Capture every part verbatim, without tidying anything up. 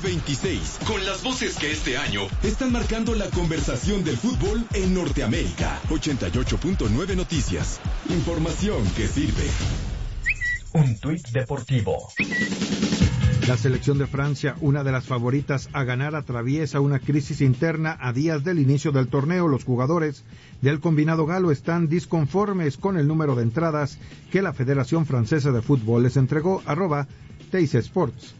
veintiséis, con las voces que este año están marcando la conversación del fútbol en Norteamérica. ochenta y ocho punto nueve Noticias. Información que sirve. Un tuit deportivo. La selección de Francia, una de las favoritas a ganar, atraviesa una crisis interna a días del inicio del torneo. Los jugadores del combinado galo están disconformes con el número de entradas que la Federación Francesa de Fútbol les entregó. Arroba Teis Sports.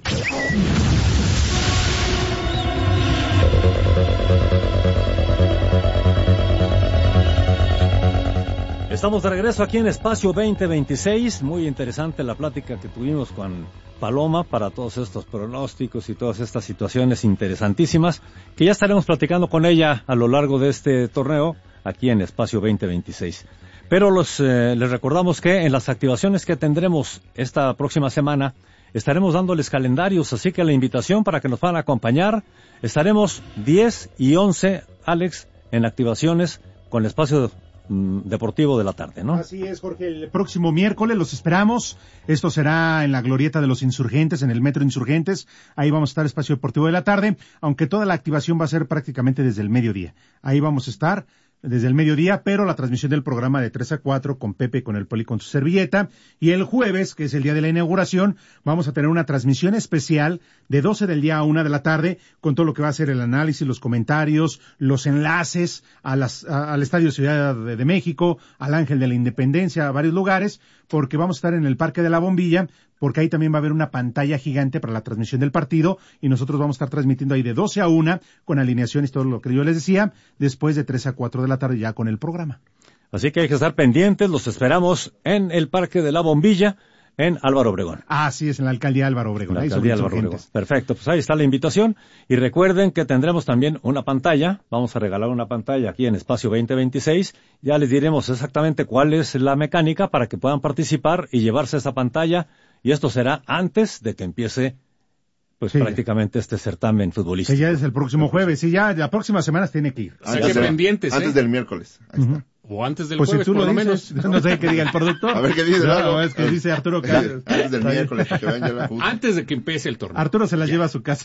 Estamos de regreso aquí en Espacio veinte veintiséis. Muy interesante la plática que tuvimos con Paloma para todos estos pronósticos y todas estas situaciones interesantísimas que ya estaremos platicando con ella a lo largo de este torneo aquí en Espacio veinte veintiséis. Pero los, eh, les recordamos que en las activaciones que tendremos esta próxima semana estaremos dándoles calendarios, así que la invitación para que nos van a acompañar. Estaremos diez y once, Alex, en activaciones con el Espacio Deportivo de la tarde, ¿no? Así es, Jorge, el próximo miércoles los esperamos. Esto será en la glorieta de los Insurgentes, en el Metro Insurgentes. Ahí vamos a estar, Espacio Deportivo de la tarde, aunque toda la activación va a ser prácticamente desde el mediodía. Ahí vamos a estar desde el mediodía, pero la transmisión del programa de tres a cuatro con Pepe, con el Poli, con su servilleta. Y el jueves, que es el día de la inauguración, vamos a tener una transmisión especial de doce del día a una de la tarde, con todo lo que va a ser el análisis, los comentarios, los enlaces a las, a, al Estadio Ciudad de, de México, al Ángel de la Independencia, a varios lugares, porque vamos a estar en el Parque de la Bombilla, porque ahí también va a haber una pantalla gigante para la transmisión del partido, y nosotros vamos a estar transmitiendo ahí de doce a una, con alineaciones, todo lo que yo les decía, después de tres a cuatro de la tarde ya con el programa. Así que hay que estar pendientes, los esperamos en el Parque de la Bombilla, en Álvaro Obregón. Así es, en la Alcaldía Álvaro Obregón. La Alcaldía Álvaro Obregón. Perfecto, pues ahí está la invitación, y recuerden que tendremos también una pantalla, vamos a regalar una pantalla aquí en Espacio veinte veintiséis, ya les diremos exactamente cuál es la mecánica para que puedan participar y llevarse esa pantalla. Y esto será antes de que empiece, pues sí, prácticamente este certamen futbolístico. Sí, ya es el próximo jueves, sí, ya la próxima semana tiene que ir. O sea, que pendientes, ¿eh? Antes del miércoles. Ahí uh-huh. está. O antes del pues jueves, si tú por lo lo dices, menos. No sé qué diga el productor. A ver qué dice. No, no, es que dice Arturo. Que... Antes del miércoles, para que vayan ya la justa. Antes de que empiece el torneo. Arturo se la ya. lleva a su casa.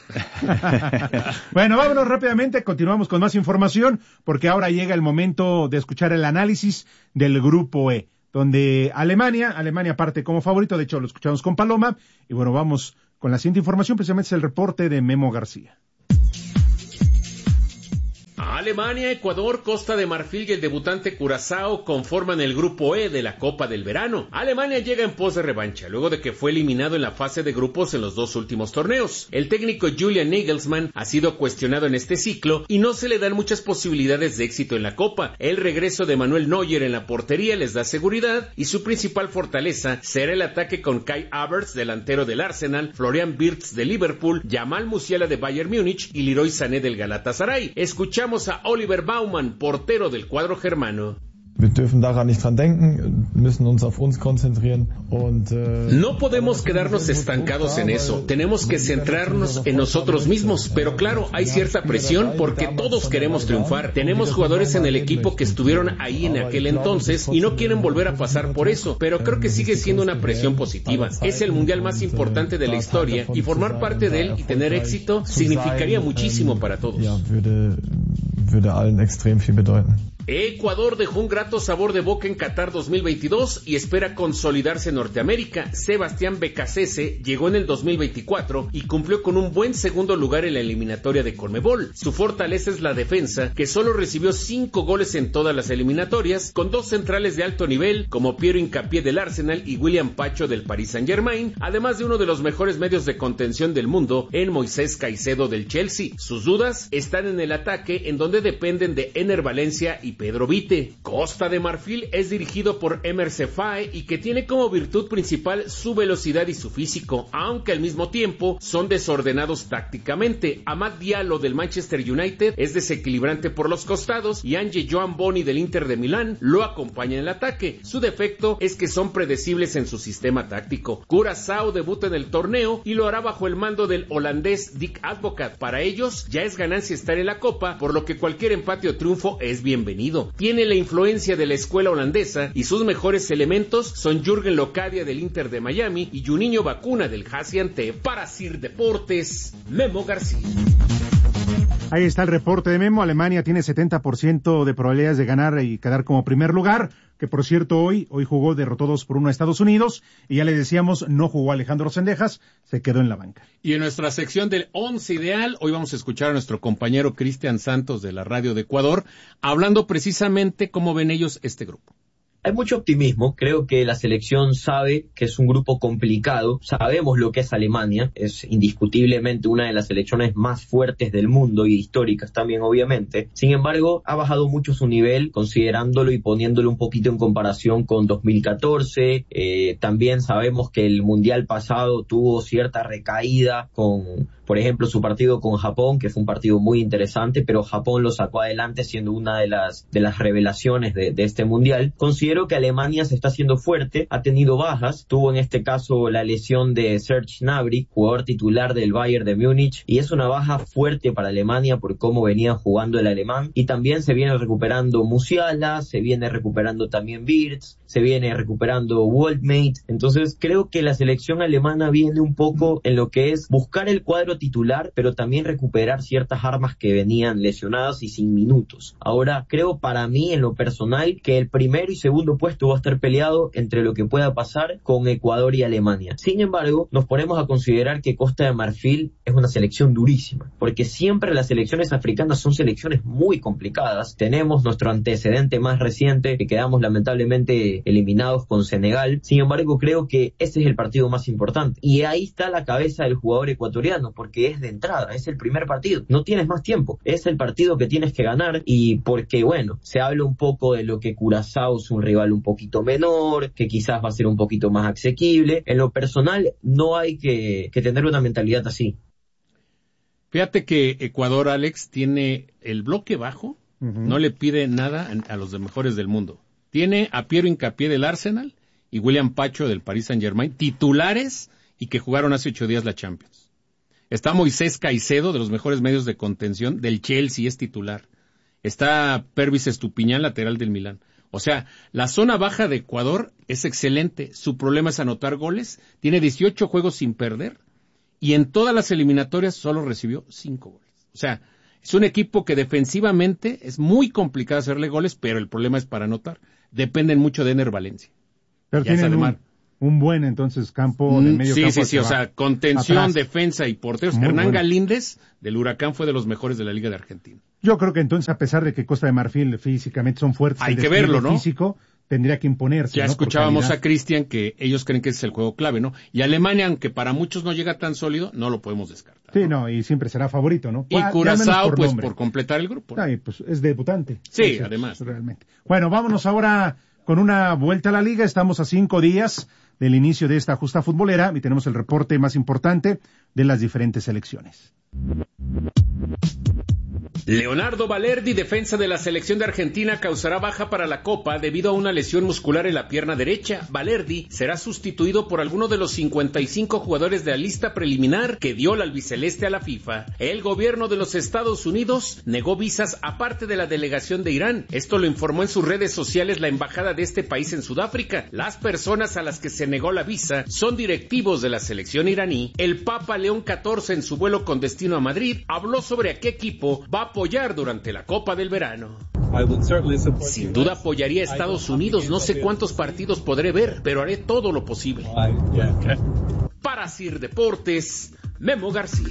Bueno, vámonos rápidamente, continuamos con más información, porque ahora llega el momento de escuchar el análisis del Grupo E, donde Alemania, Alemania parte como favorito, de hecho lo escuchamos con Paloma, y bueno, vamos con la siguiente información, precisamente es el reporte de Memo García. Alemania, Ecuador, Costa de Marfil y el debutante Curazao conforman el Grupo E de la Copa del Verano. Alemania llega en pos de revancha, luego de que fue eliminado en la fase de grupos en los dos últimos torneos. El técnico Julian Nagelsmann ha sido cuestionado en este ciclo y no se le dan muchas posibilidades de éxito en la Copa. El regreso de Manuel Neuer en la portería les da seguridad y su principal fortaleza será el ataque con Kai Havertz, delantero del Arsenal, Florian Wirtz de Liverpool, Jamal Musiala de Bayern Múnich y Leroy Sané del Galatasaray. Escuchamos a Oliver Baumann, portero del cuadro germano. Wir dürfen daran nicht dran denken, müssen uns auf uns konzentrieren und äh, no podemos quedarnos estancados en eso, tenemos que centrarnos en nosotros mismos, pero claro, hay cierta presión porque todos queremos triunfar. Tenemos jugadores en el equipo que estuvieron ahí en aquel entonces y no quieren volver a pasar por eso, pero creo que sigue siendo una presión positiva. Es el mundial más importante de la historia y formar parte de él y tener éxito significaría muchísimo para todos. Würde allen extrem viel bedeuten. Ecuador dejó un grato sabor de boca en Qatar dos mil veintidós y espera consolidarse en Norteamérica. Sebastián Becasese llegó en el dos mil veinticuatro y cumplió con un buen segundo lugar en la eliminatoria de Conmebol. Su fortaleza es la defensa, que solo recibió cinco goles en todas las eliminatorias, con dos centrales de alto nivel, como Piero Hincapié del Arsenal y William Pacho del Paris Saint-Germain, además de uno de los mejores medios de contención del mundo, en Moisés Caicedo del Chelsea. Sus dudas están en el ataque, en donde dependen de Ener Valencia y Pedro Vite. Costa de Marfil es dirigido por Emer Faé y que tiene como virtud principal su velocidad y su físico, aunque al mismo tiempo son desordenados tácticamente. Amad Diallo del Manchester United es desequilibrante por los costados y Ange Joan Boni del Inter de Milán lo acompaña en el ataque. Su defecto es que son predecibles en su sistema táctico. Curazao debuta en el torneo y lo hará bajo el mando del holandés Dick Advocaat. Para ellos ya es ganancia estar en la Copa, por lo que cualquier empate o triunfo es bienvenido. Unido. Tiene la influencia de la escuela holandesa y sus mejores elementos son Jürgen Locadia del Inter de Miami y Juninho Bacuna del Haciente. Para Sir Deportes, Memo García. Ahí está el reporte de Memo. Alemania tiene setenta por ciento de probabilidades de ganar y quedar como primer lugar, que por cierto hoy, hoy jugó, derrotó dos por uno a Estados Unidos, y ya le decíamos, no jugó Alejandro Cendejas, se quedó en la banca. Y en nuestra sección del once ideal, hoy vamos a escuchar a nuestro compañero Cristian Santos de la Radio de Ecuador, hablando precisamente cómo ven ellos este grupo. Hay mucho optimismo, creo que la selección sabe que es un grupo complicado, sabemos lo que es Alemania, es indiscutiblemente una de las selecciones más fuertes del mundo y históricas también obviamente, sin embargo ha bajado mucho su nivel considerándolo y poniéndolo un poquito en comparación con dos mil catorce, eh, también sabemos que el Mundial pasado tuvo cierta recaída con, por ejemplo, su partido con Japón, que fue un partido muy interesante, pero Japón lo sacó adelante siendo una de las, de las revelaciones de, de este Mundial. Considero que Alemania se está haciendo fuerte, ha tenido bajas, tuvo en este caso la lesión de Serge Gnabry, jugador titular del Bayern de Múnich, y es una baja fuerte para Alemania por cómo venía jugando el alemán, y también se viene recuperando Musiala, se viene recuperando también Wirtz, se viene recuperando Waldmate, entonces creo que la selección alemana viene un poco en lo que es buscar el cuadro titular, pero también recuperar ciertas armas que venían lesionadas y sin minutos. Ahora, creo para mí en lo personal que el primero y segundo puesto va a estar peleado entre lo que pueda pasar con Ecuador y Alemania. Sin embargo, nos ponemos a considerar que Costa de Marfil es una selección durísima, porque siempre las selecciones africanas son selecciones muy complicadas. Tenemos nuestro antecedente más reciente, que quedamos lamentablemente eliminados con Senegal. Sin embargo, creo que ese es el partido más importante. Y ahí está la cabeza del jugador ecuatoriano, porque es de entrada, es el primer partido. No tienes más tiempo. Es el partido que tienes que ganar, y porque, bueno, se habla un poco de lo que Curazao es un rival un poquito menor, que quizás va a ser un poquito más asequible. En lo personal, no hay que, que tener una mentalidad así. Fíjate que Ecuador, Alex, tiene el bloque bajo, uh-huh. no le pide nada a los de mejores del mundo. Tiene a Piero Hincapié del Arsenal y William Pacho del Paris Saint-Germain, titulares y que jugaron hace ocho días la Champions. Está Moisés Caicedo, de los mejores medios de contención, del Chelsea, es titular. Está Pervis Estupiñán, lateral del Milán. O sea, la zona baja de Ecuador es excelente. Su problema es anotar goles. Tiene dieciocho juegos sin perder. Y en todas las eliminatorias solo recibió cinco goles. O sea, es un equipo que defensivamente es muy complicado hacerle goles, pero el problema es para anotar. Dependen mucho de Ener Valencia. Pero ya tienen un, un buen, entonces, campo de medio sí, campo. Sí, sí, sí. O sea, contención, atrás. Defensa y porteros. Muy Hernán bueno. Galíndez, del Huracán, fue de los mejores de la Liga de Argentina. Yo creo que entonces, a pesar de que Costa de Marfil físicamente son fuertes, hay que verlo, ¿no? Físico tendría que imponerse. Ya ¿no? escuchábamos a Cristian que ellos creen que ese es el juego clave, ¿no? Y Alemania, aunque para muchos no llega tan sólido, no lo podemos descartar. Sí, no, y siempre será favorito, ¿no? Y Curazao, pues, nombre. por completar el grupo. ¿no? Ay, pues es debutante. Sí, entonces, además. Realmente. Bueno, vámonos ahora con una vuelta a la liga. Estamos a cinco días del inicio de esta justa futbolera y tenemos el reporte más importante de las diferentes selecciones. Leonardo Balerdi, defensa de la selección de Argentina, causará baja para la Copa debido a una lesión muscular en la pierna derecha. Balerdi será sustituido por alguno de los cincuenta y cinco jugadores de la lista preliminar que dio la albiceleste a la FIFA. El gobierno de los Estados Unidos negó visas aparte de la delegación de Irán. Esto lo informó en sus redes sociales la embajada de este país en Sudáfrica. Las personas a las que se negó la visa son directivos de la selección iraní. El Papa León catorce, en su vuelo con destino a Madrid, habló sobre a qué equipo va a apoyar durante la Copa del Verano. Sin duda apoyaría a Estados Unidos, no sé cuántos partidos podré ver, pero haré todo lo posible. Para Sir Deportes, Memo García.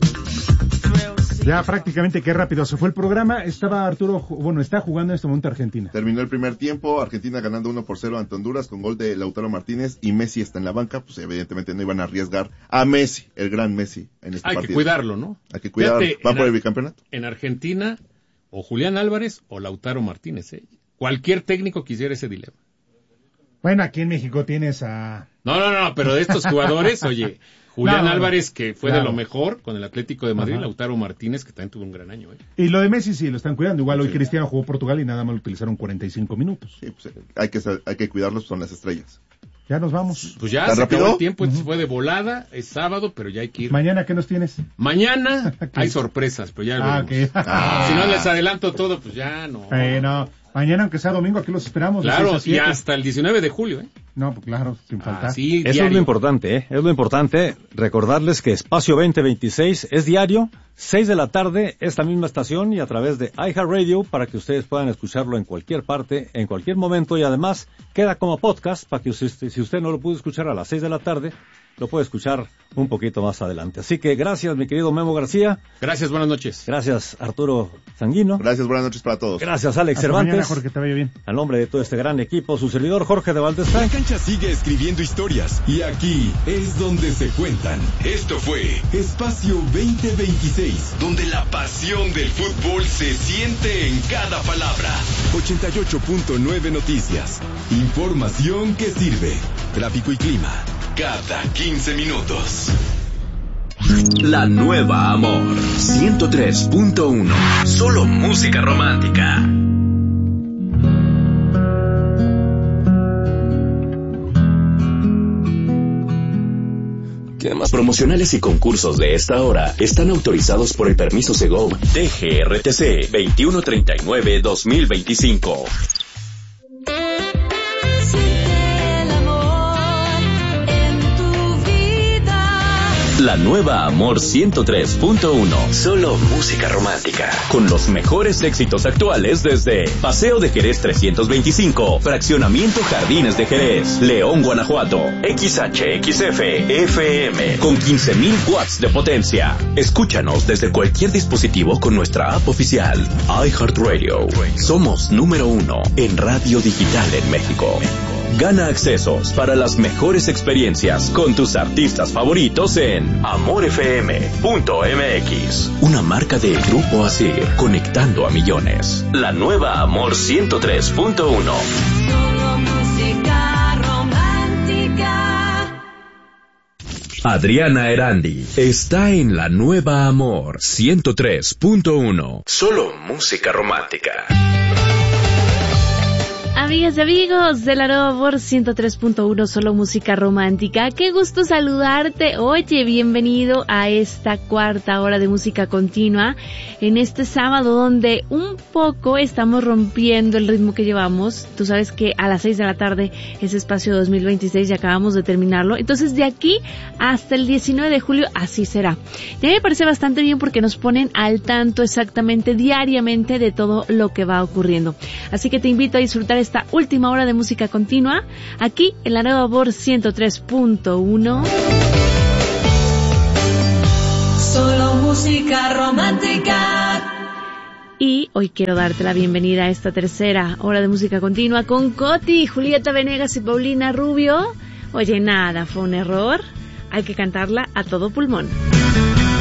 Ya prácticamente qué rápido se fue el programa. Estaba Arturo, bueno, está jugando en este momento Argentina. Terminó el primer tiempo, Argentina ganando uno por cero ante Honduras con gol de Lautaro Martínez y Messi está en la banca, pues evidentemente no iban a arriesgar a Messi, el gran Messi en este Hay partido. Hay que cuidarlo, ¿no? Hay que cuidarlo. Fíjate, ¿Va por el bicampeonato? En Argentina, o Julián Álvarez o Lautaro Martínez, ¿eh? Cualquier técnico quisiera ese dilema. Bueno, aquí en México tienes a... No, no, no, pero de estos jugadores, oye... Julián no, Álvarez, que fue claro. de lo mejor con el Atlético de Madrid, Ajá. Lautaro Martínez, que también tuvo un gran año. ¿eh? Y lo de Messi sí, lo están cuidando. Igual hoy sí. Cristiano jugó Portugal y nada más lo utilizaron cuarenta y cinco minutos. Sí, pues hay que, hay que cuidarlos, son las estrellas. Ya nos vamos. Pues ya ¿Tan se rápido? acabó el tiempo, Uh-huh. uh-huh. fue de volada, es sábado, pero ya hay que ir. ¿Mañana qué nos tienes? Mañana hay sorpresas, pero ya ah, veremos. Okay. Ah, si no les adelanto todo, pues ya no. Eh, no. Mañana, aunque sea domingo, aquí los esperamos. Claro, y hasta el diecinueve de julio, ¿eh? No, pues claro, sin faltar. Ah, sí, eso es lo importante, ¿eh? Es lo importante recordarles que Espacio veinte veintiséis es diario, seis de la tarde, esta misma estación y a través de iHeartRadio para que ustedes puedan escucharlo en cualquier parte, en cualquier momento y además queda como podcast para que usted, si usted no lo pudo escuchar a las seis de la tarde, lo puede escuchar un poquito más adelante. Así que gracias, mi querido Memo García. Gracias, buenas noches. Gracias, Arturo Sanguino. Gracias, buenas noches para todos. Gracias, Alex Hasta Cervantes. Mañana, Jorge, te vaya bien. Al nombre de todo este gran equipo, su servidor Jorge de Valdés. La cancha sigue escribiendo historias y aquí es donde se cuentan. Esto fue Espacio veinte veintiséis, donde la pasión del fútbol se siente en cada palabra. ochenta y ocho punto nueve Noticias. Información que sirve. Tráfico y clima. Cada quince minutos. La nueva Amor ciento tres punto uno. Solo música romántica. Temas promocionales y concursos de esta hora están autorizados por el permiso Segov T G R T C veintiuno treinta y nueve dos mil veinticinco. La nueva Amor ciento tres punto uno. Solo música romántica. Con los mejores éxitos actuales desde Paseo de Jerez trescientos veinticinco, Fraccionamiento Jardines de Jerez, León, Guanajuato, X H X F F M, con quince mil watts de potencia. Escúchanos desde cualquier dispositivo con nuestra app oficial, iHeartRadio. Somos número uno en radio digital en México. Gana accesos para las mejores experiencias con tus artistas favoritos en amor f m punto m x. Una marca del Grupo Asir, conectando a millones. La nueva Amor ciento tres punto uno. Solo música romántica. Adriana Erandi está en La nueva Amor ciento tres punto uno. Solo música romántica. Amigas y amigos de La Nueva Amor ciento tres punto uno, solo música romántica. Qué gusto saludarte. Oye, bienvenido a esta cuarta hora de música continua en este sábado donde un poco estamos rompiendo el ritmo que llevamos. Tú sabes que a las seis de la tarde es Espacio dos mil veintiséis y acabamos de terminarlo. Entonces de aquí hasta el diecinueve de julio así será. Ya me parece bastante bien porque nos ponen al tanto exactamente diariamente de todo lo que va ocurriendo. Así que te invito a disfrutar esta última hora de música continua aquí en La Nueva Amor ciento tres punto uno. Solo música romántica. Y hoy quiero darte la bienvenida a esta tercera hora de música continua con Coti, Julieta Venegas y Paulina Rubio. Oye, nada, fue un error. Hay que cantarla a todo pulmón.